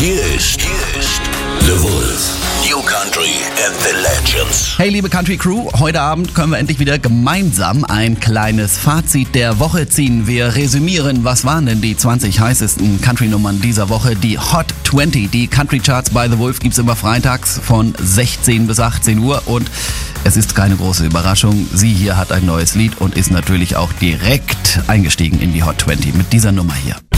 Hier ist The Wolf. New Country and the Legends. Hey liebe Country Crew, heute Abend können wir endlich wieder gemeinsam ein kleines Fazit der Woche ziehen. Wir resümieren, was waren denn die 20 heißesten Country-Nummern dieser Woche, die Hot 20. Die Country Charts by The Wolf gibt's immer freitags von 16 bis 18 Uhr und es ist keine große Überraschung, sie hier hat ein neues Lied und ist natürlich auch direkt eingestiegen in die Hot 20 mit dieser Nummer hier.